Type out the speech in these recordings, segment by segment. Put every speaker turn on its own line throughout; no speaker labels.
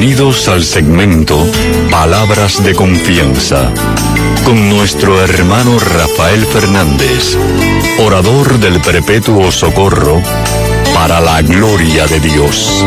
Bienvenidos al segmento Palabras de Confianza, con nuestro hermano Rafael Fernández, orador del Perpetuo Socorro, para la gloria de Dios.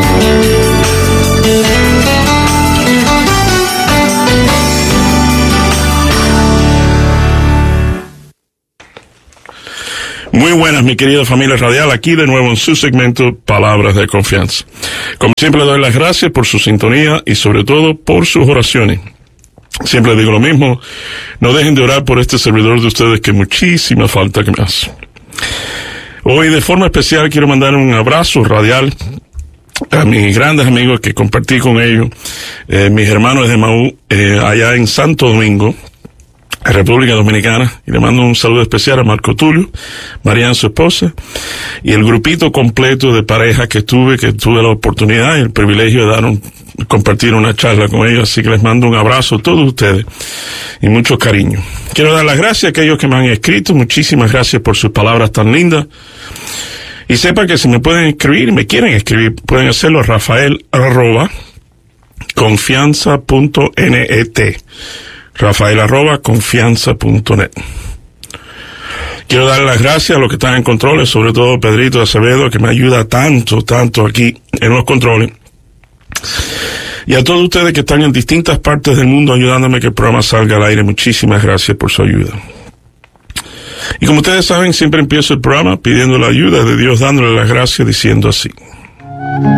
Muy buenas, mi querida familia radial, aquí de nuevo en su segmento Palabras de Confianza. Como siempre, le doy las gracias por su sintonía y sobre todo por sus oraciones. Siempre digo lo mismo, no dejen de orar por este servidor de ustedes que muchísima falta que me hace. Hoy de forma especial quiero mandar un abrazo radial a mis grandes amigos que compartí con ellos, mis hermanos de Maú, allá en Santo Domingo, República Dominicana, y le mando un saludo especial a Marco Tulio, Mariana, su esposa, y el grupito completo de parejas que tuve la oportunidad y el privilegio de compartir una charla con ellos, así que les mando un abrazo a todos ustedes y mucho cariño. Quiero dar las gracias a aquellos que me han escrito, muchísimas gracias por sus palabras tan lindas, y sepan que si me pueden escribir, me quieren escribir, pueden hacerlo a Rafael@confianza.net. Rafael@confianza.net. Quiero dar las gracias a los que están en controles, sobre todo Pedrito Acevedo, que me ayuda tanto aquí en los controles. Y a todos ustedes que están en distintas partes del mundo ayudándome a que el programa salga al aire. Muchísimas gracias por su ayuda. Y como ustedes saben, siempre empiezo el programa pidiendo la ayuda de Dios, dándole las gracias, diciendo así: